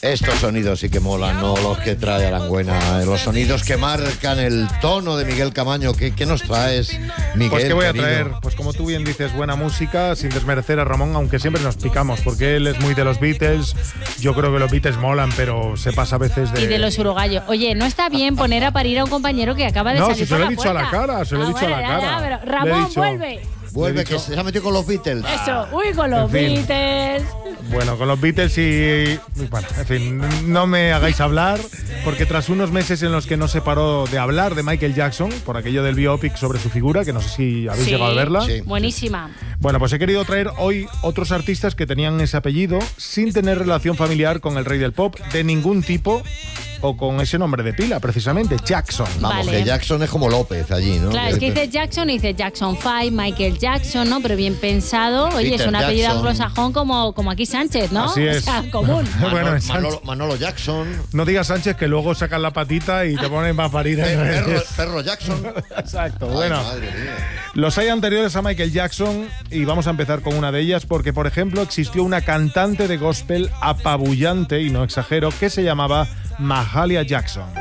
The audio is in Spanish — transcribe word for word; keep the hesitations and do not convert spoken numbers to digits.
Estos sonidos sí que molan, no los que trae Arangüena, los sonidos que marcan el tono de Miguel Camaño. ¿Qué, qué nos traes, Miguel? Pues qué voy a querido? traer, pues como tú bien dices, buena música, sin desmerecer a Ramón, aunque siempre nos picamos, porque él es muy de los Beatles. Yo creo que los Beatles molan, pero se pasa a veces de... Y de los uruguayos. Oye, no está bien poner a parir a un compañero que acaba de no, salir si se por lo he la dicho a la puerta. cara, se lo he Ah, dicho bueno, a la ya, cara. ya, pero Le he Ramón, dicho- vuelve. Vuelve, dicho- que se ha metido con los Beatles. Eso, uy, con los En fin. Beatles. Bueno, con los Beatles y... Bueno, en fin, no me hagáis hablar, porque tras unos meses en los que no se paró de hablar de Michael Jackson, por aquello del biopic sobre su figura, que no sé si habéis Sí. llegado a verla. Sí. Buenísima. Bueno, pues he querido traer hoy otros artistas que tenían ese apellido sin tener relación familiar con el rey del pop de ningún tipo o con ese nombre de pila, precisamente, Jackson. Vamos, Vale. que Jackson es como López allí, ¿no? Claro, es que dice Jackson y dice Jackson cinco, Michael Jackson, ¿no? Pero bien pensado. Oye, Peter es un apellido Jackson. anglosajón como, como aquí Sánchez, ¿no? Así es. O sea, común. Manolo, Bueno, en Sánchez. Manolo, Manolo Jackson, No digas Sánchez que luego sacan la patita y te ponen más parir en perro, redes. perro Jackson. Exacto, Ay, bueno. madre mía. Los hay anteriores a Michael Jackson y vamos a empezar con una de ellas porque, por ejemplo, existió una cantante de gospel apabullante, y no exagero, que se llamaba Mahalia Jackson.